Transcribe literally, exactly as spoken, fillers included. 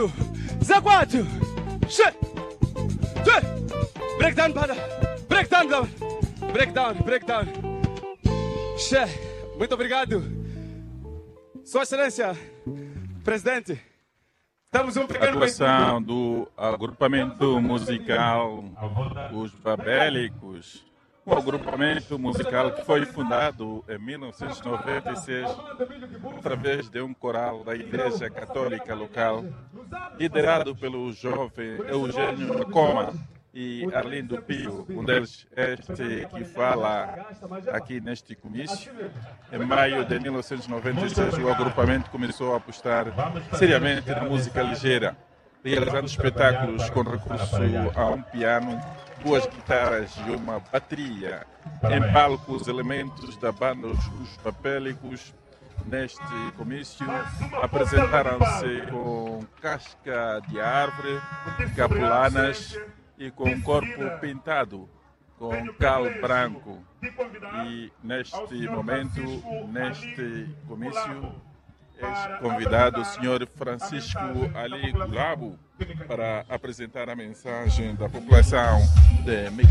quatro, Zé quatro, che, che, breakdown para, breakdown, down, breakdown, breakdown, che, muito obrigado, Sua Excelência, Presidente, estamos um primeiro... Atuação do agrupamento musical Os Babélicos, um agrupamento musical que foi fundado em mil novecentos e noventa e seis através de um coral da Igreja Católica local, liderado pelo jovem Eugênio Macoma e Arlindo Pio, um deles este que fala aqui neste comício. Em maio de mil novecentos e noventa e seis, o agrupamento começou a apostar seriamente na música ligeira, realizando espetáculos com recurso a um piano, duas guitarras e uma bateria. Em palco, os elementos da banda Os Babélicos, neste comício, apresentaram-se com casca de árvore, capulanas e com corpo pintado com cal branco. E neste momento, neste comício, é convidado o senhor Francisco Ali Gulabo para apresentar a mensagem da população de